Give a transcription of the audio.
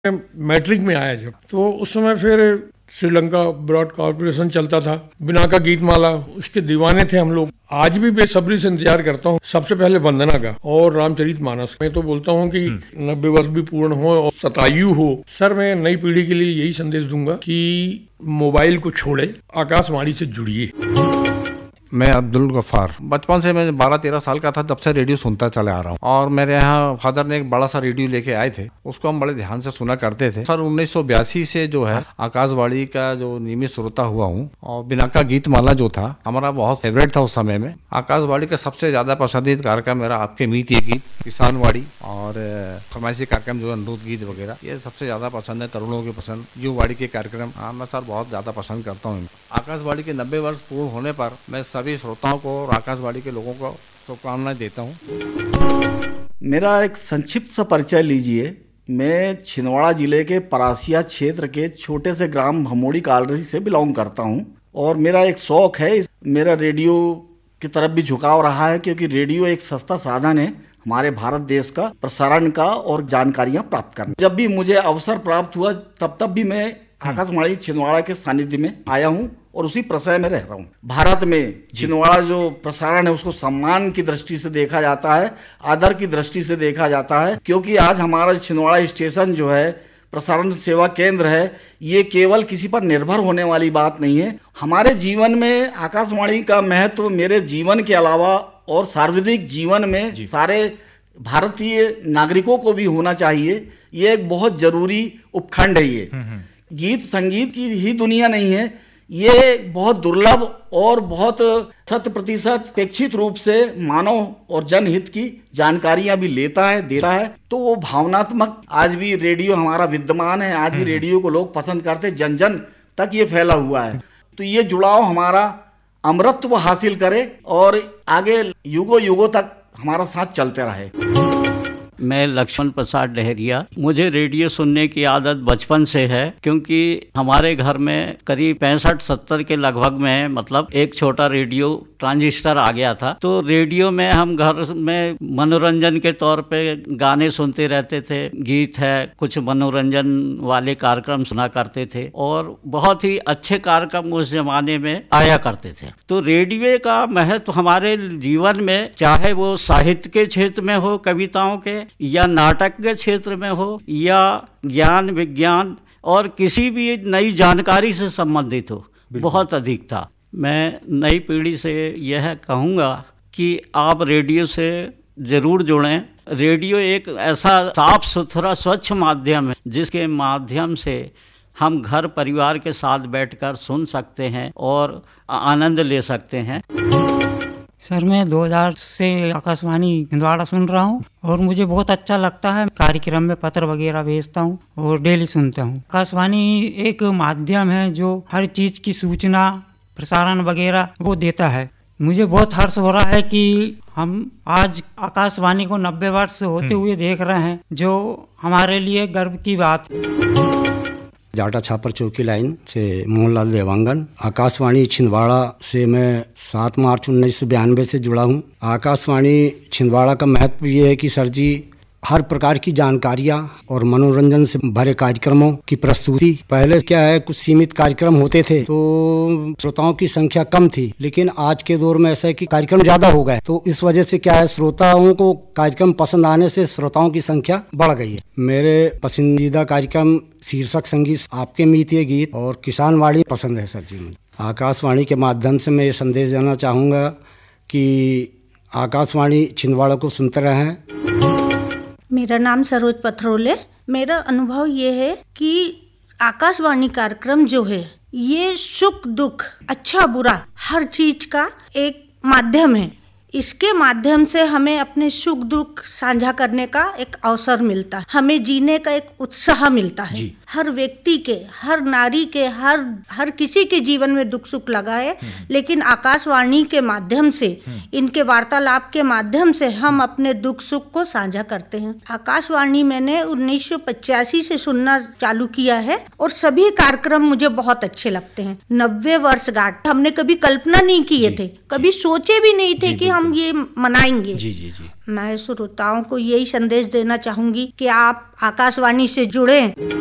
Matric में आया जब, तो उस समय फिर श्रीलंका ब्रॉड कॉर्पोरेशन चलता था, बिना का गीतमाला, उसके दीवाने थे हम लोग। आज भी बेसब्री से इंतजार करता हूँ सबसे पहले वंदना का और रामचरितमानस। मैं तो बोलता हूँ कि 90 वर्ष भी पूर्ण हो और शतायु हो। सर, मैं नई पीढ़ी के लिए यही संदेश दूंगा कि मोबाइल को छोड़े, आकाशवाणी से जुड़िए। मैं अब्दुल गफ्फार। बचपन से मैं 12-13 साल का था तब से रेडियो सुनता चला आ रहा हूँ, और मेरे यहाँ फादर ने एक बड़ा सा रेडियो लेके आए थे, उसको हम बड़े ध्यान से सुना करते थे। सर 1982 से जो है आकाशवाणी का जो नियमित श्रोता हुआ हूँ, और बिना का गीतमाला जो था हमारा बहुत फेवरेट था उस समय में। आकाशवाणी का सबसे ज्यादा पसंदीदा कार्यक्रम मेरा आपके मीत ये गीत, किसानवाड़ी और फरमाइशी कार्यक्रम जो अनुरोध गीत वगैरह, ये सबसे ज्यादा पसंद है। तरुणों की पसंद, युवावाड़ी के कार्यक्रम मैं सर बहुत ज्यादा पसंद करता हूँ। आकाशवाणी के 90 वर्ष पूर्ण होने पर मैं सभी श्रोताओं को और आकाशवाणी के लोगों को शुभकामनाएं देता हूं। मेरा एक संक्षिप्त सा परिचय लीजिए। मैं छिंदवाड़ा जिले के परासिया क्षेत्र के छोटे से ग्राम भमोड़ी कालरी से बिलोंग करता हूं, और मेरा एक शौक है, मेरा रेडियो की तरफ भी झुकाव रहा है, क्योंकि रेडियो एक सस्ता साधन है हमारे भारत देश का प्रसारण का और जानकारियां प्राप्त करने। जब भी मुझे अवसर प्राप्त हुआ तब भी मैं आकाशवाणी छिंदवाड़ा के सानिध्य में आया हूं और उसी प्रशय में रह रहा हूं। भारत में छिंदवाड़ा जो प्रसारण है उसको सम्मान की दृष्टि से देखा जाता है, आदर की दृष्टि से देखा जाता है, क्योंकि आज हमारा छिंदवाड़ा स्टेशन जो है प्रसारण सेवा केंद्र है, ये केवल किसी पर निर्भर होने वाली बात नहीं है। हमारे जीवन में आकाशवाणी का महत्व मेरे जीवन के अलावा और सार्वजनिक जीवन में सारे भारतीय नागरिकों को भी होना चाहिए। ये एक बहुत जरूरी उपखंड है। ये गीत संगीत की ही दुनिया नहीं है, ये बहुत दुर्लभ और बहुत 100% अपेक्षित रूप से मानव और जनहित की जानकारियां भी लेता है, देता है। तो वो भावनात्मक आज भी रेडियो हमारा विद्यमान है, आज भी रेडियो को लोग पसंद करते, जन जन तक ये फैला हुआ है। तो ये जुड़ाव हमारा अमरत्व हासिल करे और आगे युगों युगों तक हमारा साथ चलते रहे। मैं लक्ष्मण प्रसाद डहरिया। मुझे रेडियो सुनने की आदत बचपन से है, क्योंकि हमारे घर में करीब 65-70 के लगभग में मतलब एक छोटा रेडियो ट्रांजिस्टर आ गया था। तो रेडियो में हम घर में मनोरंजन के तौर पे गाने सुनते रहते थे, गीत है, कुछ मनोरंजन वाले कार्यक्रम सुना करते थे, और बहुत ही अच्छे कार्यक्रम उस जमाने में आया करते थे। तो रेडियो का महत्व हमारे जीवन में, चाहे वो साहित्य के क्षेत्र में हो, कविताओं के, या नाटक के क्षेत्र में हो, या ज्ञान विज्ञान और किसी भी नई जानकारी से संबंधित हो, बहुत अधिक था। मैं नई पीढ़ी से यह कहूँगा कि आप रेडियो से जरूर जुड़ें। रेडियो एक ऐसा साफ सुथरा स्वच्छ माध्यम है जिसके माध्यम से हम घर परिवार के साथ बैठकर सुन सकते हैं और आनंद ले सकते हैं। सर, मैं 2000 से आकाशवाणी छिंदवाड़ा सुन रहा हूँ और मुझे बहुत अच्छा लगता है। कार्यक्रम में पत्र वगैरह भेजता हूँ और डेली सुनता हूँ। आकाशवाणी एक माध्यम है जो हर चीज़ की सूचना प्रसारण वगैरह वो देता है। मुझे बहुत हर्ष हो रहा है कि हम आज आकाशवाणी को 90 वर्ष होते हुए देख रहे हैं, जो हमारे लिए गर्व की बात। जाटा छापर चौकी लाइन से मोहनलाल देवांगन। आकाशवाणी छिंदवाड़ा से मैं 7 मार्च 1992 से जुड़ा हूँ। आकाशवाणी छिंदवाड़ा का महत्व ये है कि सर जी हर प्रकार की जानकारियाँ और मनोरंजन से भरे कार्यक्रमों की प्रस्तुति। पहले क्या है, कुछ सीमित कार्यक्रम होते थे तो श्रोताओं की संख्या कम थी, लेकिन आज के दौर में ऐसा है कि कार्यक्रम ज़्यादा हो गए, तो इस वजह से क्या है, श्रोताओं को कार्यक्रम पसंद आने से श्रोताओं की संख्या बढ़ गई है। मेरे पसंदीदा कार्यक्रम शीर्षक संगीत, आपके मीत ये गीत और किसानवाड़ी पसंद है सर जी मुझे। आकाशवाणी के माध्यम से मैं ये संदेश देना चाहूँगा कि आकाशवाणी छिंदवाड़ा को सुनते रहें। मेरा नाम सरोज पथरोले। मेरा अनुभव ये है कि आकाशवाणी कार्यक्रम जो है ये सुख दुख अच्छा बुरा हर चीज का एक माध्यम है। इसके माध्यम से हमें अपने सुख दुख साझा करने का एक अवसर मिलता है, हमें जीने का एक उत्साह मिलता है। हर व्यक्ति के, हर नारी के, हर किसी के जीवन में दुख सुख लगा है, लेकिन आकाशवाणी के माध्यम से, इनके वार्तालाप के माध्यम से हम अपने दुख सुख को साझा करते हैं। आकाशवाणी मैंने 1985 से सुनना चालू किया है और सभी कार्यक्रम मुझे बहुत अच्छे लगते हैं। 90 वर्षगांठ हमने कभी कल्पना नहीं किए थे, कभी सोचे भी नहीं थे कि हम हम ये मनाएंगे। जी जी जी। मैं श्रोताओं को यही संदेश देना चाहूंगी कि आप आकाशवाणी से जुड़ें।